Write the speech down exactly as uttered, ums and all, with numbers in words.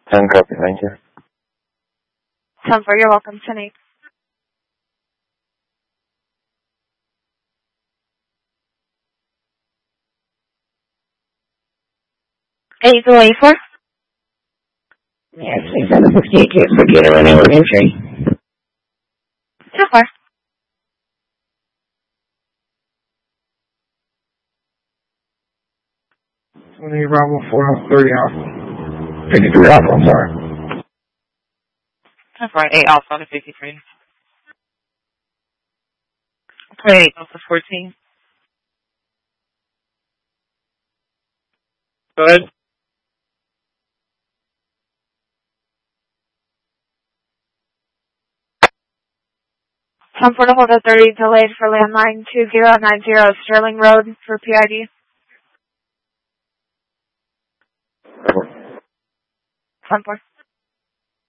ten copy, thank you. ten four, you're welcome, ten eight. eight zero eight four? Yes, six seven sixty-eight, for Gator Network entry. ten four. twenty Bravo four thirty Alpha. fifty-three Alpha, I'm sorry. ten four, eight Alpha to fifty-three. twenty-eight Alpha fourteen. Go ahead. ten four to hold at thirty, delayed for landline two zero nine zero Sterling Road for P I D. ten four.